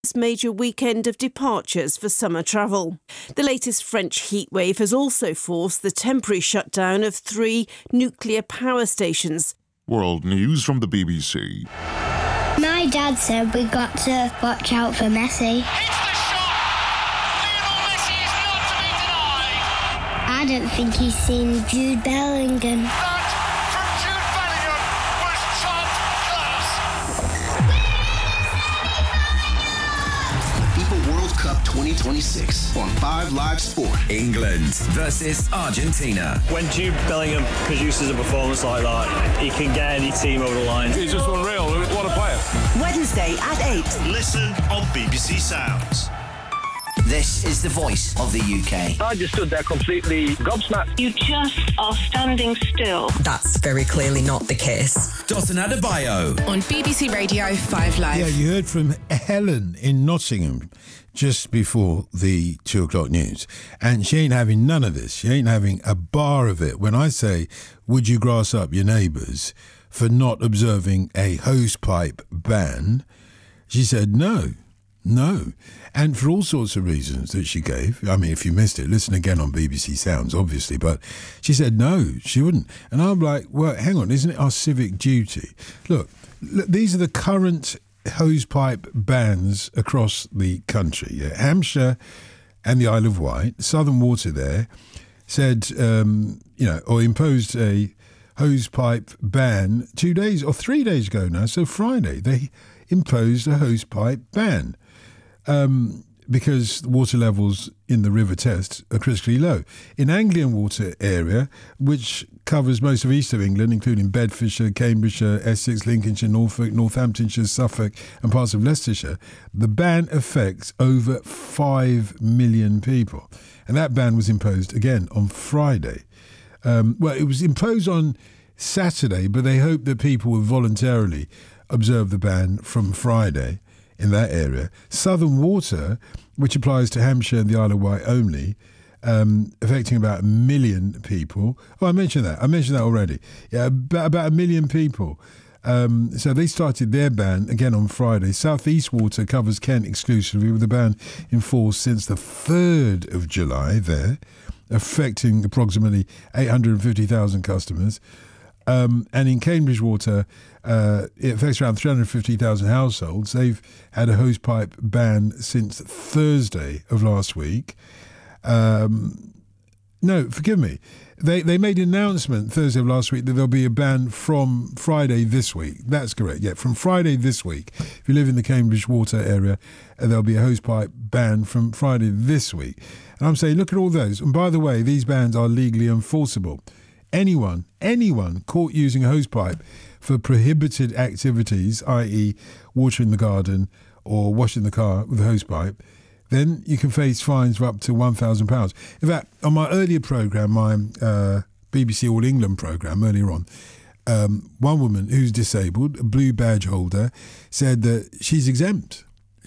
major weekend of departures for summer travel. The latest French heatwave has also forced the temporary shutdown of 3 nuclear power stations. World news from the BBC. My dad said we got to watch out for Messi. Hits the shot! Lionel Messi is not to be denied! I don't think he's seen Jude Bellingham. That from Jude Bellingham was top class! FIFA World Cup 2026 on 5 Live Sport. England versus Argentina. When Jude Bellingham produces a performance like that, he can get any team over the line. He's just unreal. What a player. Wednesday at 8. Listen on BBC Sounds. This is the voice of the UK. I just stood there completely gobsmacked. You just are standing still. That's very clearly not the case. Dotun Adebayo. On BBC Radio 5 Live. Yeah, you heard from Helen in Nottingham just before the 2 o'clock news. And she ain't having none of this. She ain't having a bar of it. When I say, would you grass up your neighbours for not observing a hosepipe ban, she said no. And for all sorts of reasons that she gave. I mean, if you missed it, listen again on BBC Sounds, obviously. But she said no, she wouldn't. And I'm like, well, hang on, isn't it our civic duty? Look, these are the current hosepipe bans across the country. Yeah? Hampshire and the Isle of Wight, Southern Water there, said, or imposed a hosepipe ban 2 days or 3 days ago now. So Friday, they imposed a hosepipe ban. Because the water levels in the River Test are critically low. In Anglian Water area, which covers most of east of England, including Bedfordshire, Cambridgeshire, Essex, Lincolnshire, Norfolk, Northamptonshire, Suffolk and parts of Leicestershire, the ban affects over 5 million people. And that ban was imposed again on Friday. It was imposed on Saturday, but they hope that people will voluntarily observe the ban from Friday in that area. Southern Water, which applies to Hampshire and the Isle of Wight only, affecting about 1 million people. Oh, I mentioned that already. Yeah, about 1 million people. So they started their ban again on Friday. South East Water covers Kent exclusively, with a ban in force since the 3rd of July there, affecting approximately 850,000 customers. And in Cambridge Water, it affects around 350,000 households. They've had a hosepipe ban since Thursday of last week. No, forgive me. They made an announcement Thursday of last week that there'll be a ban from Friday this week. That's correct. Yeah, from Friday this week. If you live in the Cambridge Water area, there'll be a hosepipe ban from Friday this week. And I'm saying, look at all those. And by the way, these bans are legally enforceable. Anyone caught using a hosepipe for prohibited activities, i.e. watering the garden or washing the car with a hosepipe, then you can face fines of up to £1,000. In fact, on my earlier programme, my BBC All England programme earlier on, one woman who's disabled, a blue badge holder, said that she's exempt.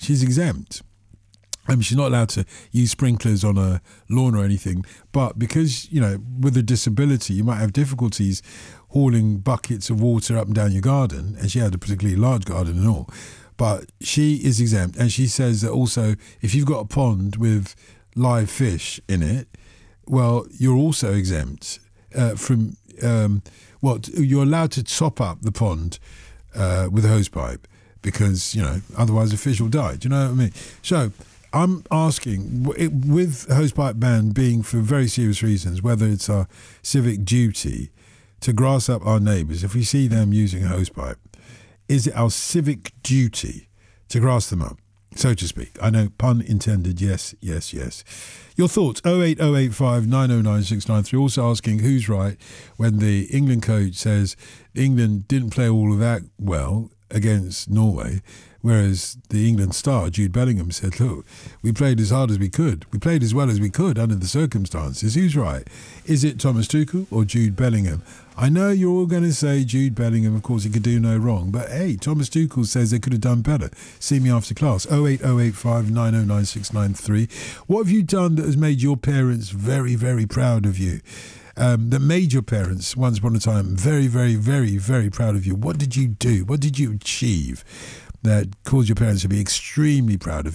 I mean, she's not allowed to use sprinklers on a lawn or anything, but because, with a disability, you might have difficulties hauling buckets of water up and down your garden, and she had a particularly large garden and all, but she is exempt. And she says that also, if you've got a pond with live fish in it, well, you're also exempt from, you're allowed to top up the pond with a hosepipe because, otherwise the fish will die. Do you know what I mean? So I'm asking, with hosepipe ban being for very serious reasons, whether it's our civic duty to grass up our neighbours, if we see them using a hosepipe, is it our civic duty to grass them up, so to speak? I know, pun intended, yes. Your thoughts, 08085 909 693. Also asking who's right when the England coach says England didn't play all of that well against Norway, whereas the England star, Jude Bellingham, said, look, we played as hard as we could. We played as well as we could under the circumstances. Who's right? Is it Thomas Tuchel or Jude Bellingham? I know you're all going to say Jude Bellingham, of course, he could do no wrong. But, hey, Thomas Tuchel says they could have done better. See me after class. 08085 909 693. What have you done that has made your parents very, very proud of you? That made your parents, once upon a time, very, very, very, very proud of you. What did you do? What did you achieve? that cause your parents to be extremely proud of